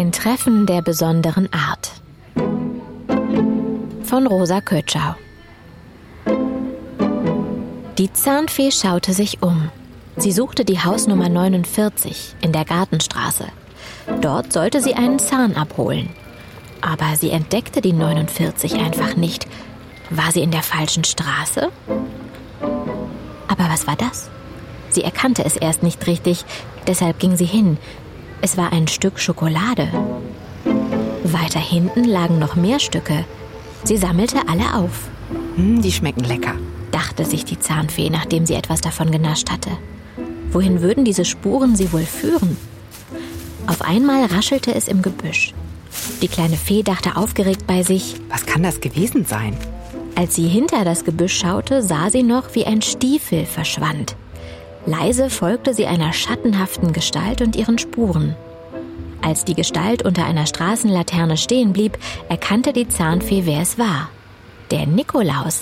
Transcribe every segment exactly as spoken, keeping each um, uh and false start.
Ein Treffen der besonderen Art. Von Rosa Kötschau. Die Zahnfee schaute sich um. Sie suchte die Hausnummer neunundvierzig in der Gartenstraße. Dort sollte sie einen Zahn abholen. Aber sie entdeckte die neunundvierzig einfach nicht. War sie in der falschen Straße? Aber was war das? Sie erkannte es erst nicht richtig, deshalb ging sie hin. Es war ein Stück Schokolade. Weiter hinten lagen noch mehr Stücke. Sie sammelte alle auf. Hm, die schmecken lecker, dachte sich die Zahnfee, nachdem sie etwas davon genascht hatte. Wohin würden diese Spuren sie wohl führen? Auf einmal raschelte es im Gebüsch. Die kleine Fee dachte aufgeregt bei sich: Was kann das gewesen sein? Als sie hinter das Gebüsch schaute, sah sie noch, wie ein Stiefel verschwand. Leise folgte sie einer schattenhaften Gestalt und ihren Spuren. Als die Gestalt unter einer Straßenlaterne stehen blieb, erkannte die Zahnfee, wer es war. Der Nikolaus.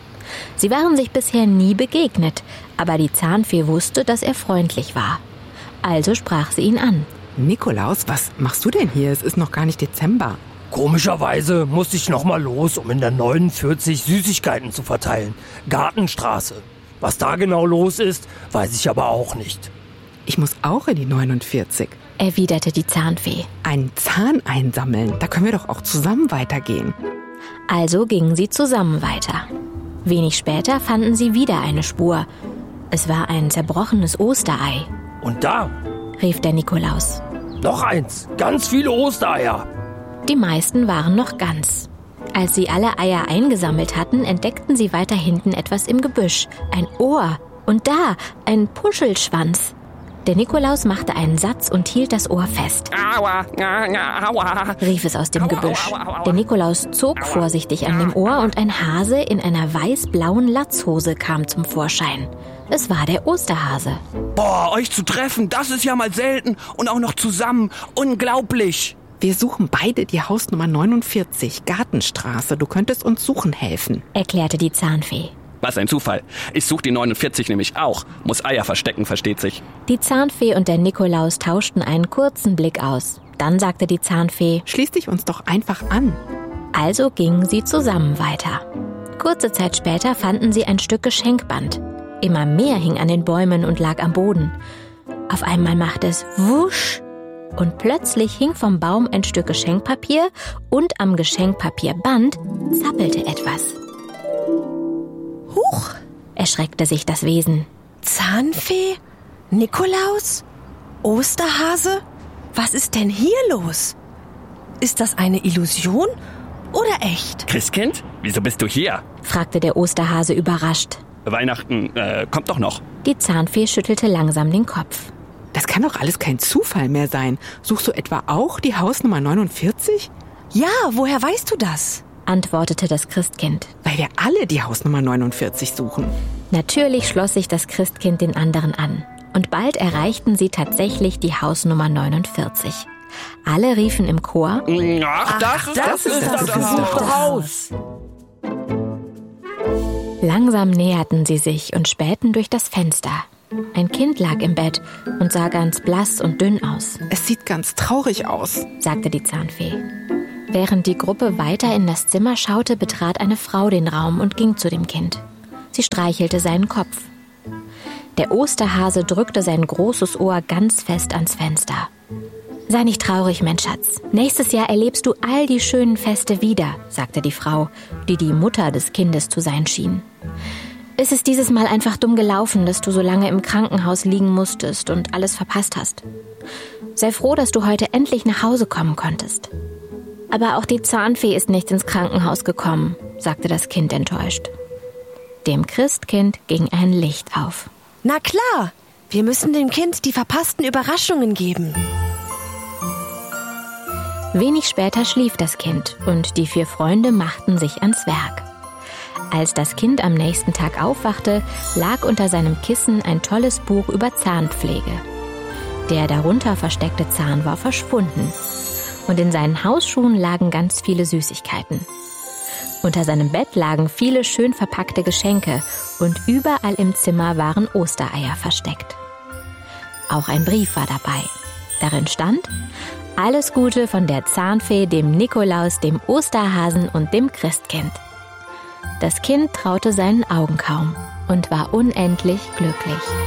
Sie waren sich bisher nie begegnet, aber die Zahnfee wusste, dass er freundlich war. Also sprach sie ihn an. Nikolaus, was machst du denn hier? Es ist noch gar nicht Dezember. Komischerweise musste ich noch mal los, um in der neunundvierzig Süßigkeiten zu verteilen. Gartenstraße. Was da genau los ist, weiß ich aber auch nicht. Ich muss auch in die neunundvierzig, erwiderte die Zahnfee. Einen Zahn einsammeln, da können wir doch auch zusammen weitergehen. Also gingen sie zusammen weiter. Wenig später fanden sie wieder eine Spur. Es war ein zerbrochenes Osterei. Und da, rief der Nikolaus. Noch eins, ganz viele Ostereier. Die meisten waren noch ganz. Als sie alle Eier eingesammelt hatten, entdeckten sie weiter hinten etwas im Gebüsch. Ein Ohr. Und da, ein Puschelschwanz. Der Nikolaus machte einen Satz und hielt das Ohr fest. Aua, aua, rief es aus dem Gebüsch. Der Nikolaus zog vorsichtig an dem Ohr und ein Hase in einer weiß-blauen Latzhose kam zum Vorschein. Es war der Osterhase. Boah, euch zu treffen, das ist ja mal selten und auch noch zusammen. Unglaublich. Wir suchen beide die Hausnummer neunundvierzig, Gartenstraße. Du könntest uns suchen helfen, erklärte die Zahnfee. Was ein Zufall. Ich suche die neunundvierzig nämlich auch. Muss Eier verstecken, versteht sich. Die Zahnfee und der Nikolaus tauschten einen kurzen Blick aus. Dann sagte die Zahnfee: Schließ dich uns doch einfach an. Also gingen sie zusammen weiter. Kurze Zeit später fanden sie ein Stück Geschenkband. Immer mehr hing an den Bäumen und lag am Boden. Auf einmal machte es wusch und plötzlich hing vom Baum ein Stück Geschenkpapier und am Geschenkpapierband zappelte etwas. Huch, erschreckte sich das Wesen. Zahnfee? Nikolaus? Osterhase? Was ist denn hier los? Ist das eine Illusion oder echt? Christkind, wieso bist du hier? fragte der Osterhase überrascht. Weihnachten äh, kommt doch noch. Die Zahnfee schüttelte langsam den Kopf. Das kann doch alles kein Zufall mehr sein. Suchst du etwa auch die Hausnummer neunundvierzig? Ja, woher weißt du das? antwortete das Christkind. Weil wir alle die Hausnummer neunundvierzig suchen. Natürlich schloss sich das Christkind den anderen an. Und bald erreichten sie tatsächlich die Hausnummer neunundvierzig. Alle riefen im Chor: Ach, das, ist das, ist das, das gesuchte Haus. Langsam näherten sie sich und spähten durch das Fenster. Ein Kind lag im Bett und sah ganz blass und dünn aus. Es sieht ganz traurig aus, sagte die Zahnfee. Während die Gruppe weiter in das Zimmer schaute, betrat eine Frau den Raum und ging zu dem Kind. Sie streichelte seinen Kopf. Der Osterhase drückte sein großes Ohr ganz fest ans Fenster. Sei nicht traurig, mein Schatz. Nächstes Jahr erlebst du all die schönen Feste wieder, sagte die Frau, die die Mutter des Kindes zu sein schien. Es ist dieses Mal einfach dumm gelaufen, dass du so lange im Krankenhaus liegen musstest und alles verpasst hast. Sei froh, dass du heute endlich nach Hause kommen konntest. Aber auch die Zahnfee ist nicht ins Krankenhaus gekommen, sagte das Kind enttäuscht. Dem Christkind ging ein Licht auf. Na klar, wir müssen dem Kind die verpassten Überraschungen geben. Wenig später schlief das Kind und die vier Freunde machten sich ans Werk. Als das Kind am nächsten Tag aufwachte, lag unter seinem Kissen ein tolles Buch über Zahnpflege. Der darunter versteckte Zahn war verschwunden und in seinen Hausschuhen lagen ganz viele Süßigkeiten. Unter seinem Bett lagen viele schön verpackte Geschenke und überall im Zimmer waren Ostereier versteckt. Auch ein Brief war dabei. Darin stand: Alles Gute von der Zahnfee, dem Nikolaus, dem Osterhasen und dem Christkind. Das Kind traute seinen Augen kaum und war unendlich glücklich.